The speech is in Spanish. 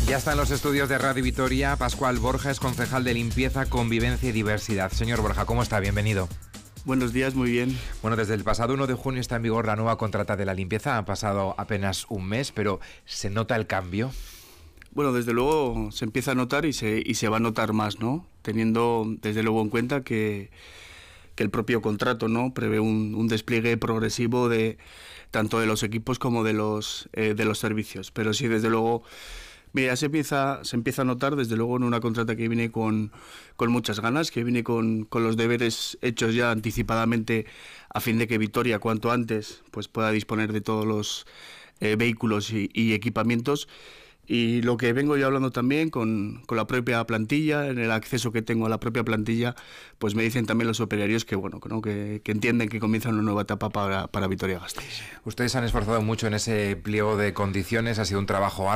Ya está en los estudios de Radio Vitoria. Pascual Borja es concejal de Limpieza, Convivencia y Diversidad. Señor Borja, ¿cómo está? Bienvenido. Buenos días, muy bien. Bueno, desde el pasado 1 de junio está en vigor la nueva contrata de la limpieza. Ha pasado apenas un mes, pero ¿se nota el cambio? Bueno, desde luego se empieza a notar y se va a notar más, ¿no? Teniendo desde luego en cuenta que el propio contrato, ¿no?, prevé un despliegue progresivo de tanto de los equipos como de los servicios. Pero sí, desde luego, mira, se empieza a notar desde luego en una contrata que viene con muchas ganas, que viene con los deberes hechos ya anticipadamente a fin de que Vitoria cuanto antes pues pueda disponer de todos los vehículos y equipamientos. Y lo que vengo yo hablando también con la propia plantilla, en el acceso que tengo a la propia plantilla, pues me dicen también los operarios que bueno, ¿no?, que entienden que comienza una nueva etapa para Vitoria-Gasteiz. Ustedes se han esforzado mucho en ese pliego de condiciones, ha sido un trabajo